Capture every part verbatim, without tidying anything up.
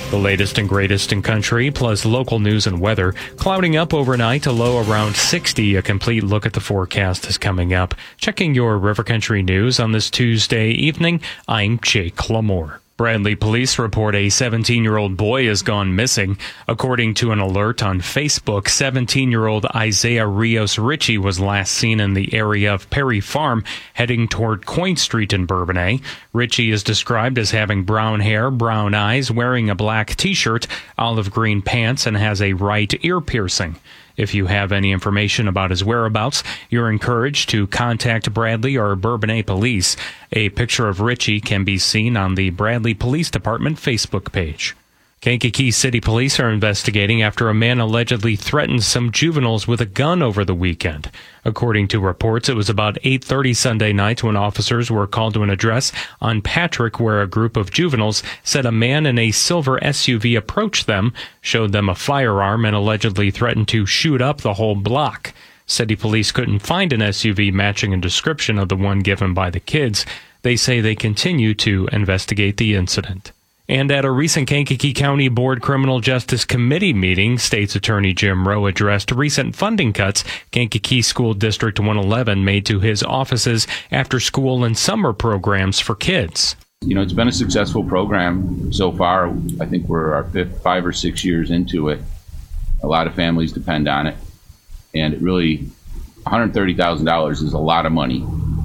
The latest and greatest in country, plus local news and weather. Clouding up overnight, a low around sixty. A complete look at the forecast is coming up. Checking your River Country news on this Tuesday evening, I'm Jake Lamore. Bradley police report a seventeen-year-old boy has gone missing. According to an alert on Facebook, seventeen-year-old Isaiah Rios Ritchie was last seen in the area of Perry Farm, heading toward Coin Street in Bourbonnais. Ritchie is described as having brown hair, brown eyes, wearing a black T-shirt, olive green pants, and has a right ear piercing. If you have any information about his whereabouts, you're encouraged to contact Bradley or Bourbonnais Police. A picture of Ritchie can be seen on the Bradley Police Department Facebook page. Kankakee City Police are investigating after a man allegedly threatened some juveniles with a gun over the weekend. According to reports, it was about eight thirty Sunday night when officers were called to an address on Patrick, where a group of juveniles said a man in a silver S U V approached them, showed them a firearm, and allegedly threatened to shoot up the whole block. City police couldn't find an S U V matching a description of the one given by the kids. They say they continue to investigate the incident. And at a recent Kankakee County Board Criminal Justice Committee meeting, State's Attorney Jim Rowe addressed recent funding cuts Kankakee School District one eleven made to his office's after-school and summer programs for kids. You know, it's been a successful program so far. I think we're our fifth, five or six years into it. A lot of families depend on it. And it really, one hundred thirty thousand dollars is a lot of money.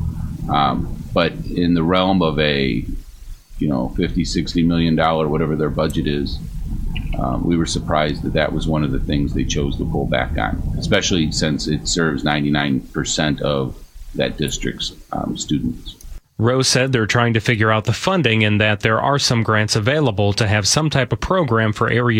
Um, but in the realm of a you know, fifty, sixty million dollars, whatever their budget is. Um, we were surprised that that was one of the things they chose to pull back on, especially since it serves ninety-nine percent of that district's um, students. Rose said they're trying to figure out the funding and that there are some grants available to have some type of program for area